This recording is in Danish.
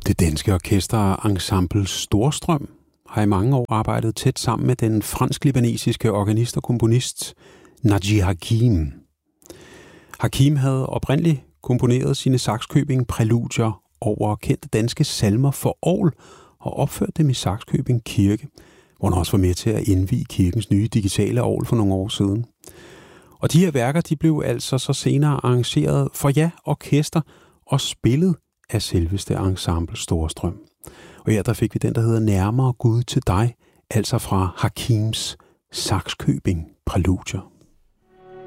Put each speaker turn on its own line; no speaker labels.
Det danske orkester Ensemble Storstrøm har i mange år arbejdet tæt sammen med den fransk-libanesiske organist og komponist Naji Hakim. Hakim havde oprindeligt komponeret sine Sakskøbing præludier over kendte danske salmer for orgel og opført dem i Sakskøbing Kirke, hvor han også var med til at indvie kirkens nye digitale orgel for nogle år siden. Og de her værker, de blev altså så senere arrangeret for orkester og spillet af selveste Ensemble Storstrøm. Og her der fik vi den, der hedder Nærmere Gud til dig, altså fra Hakims Sakskøbing præludier.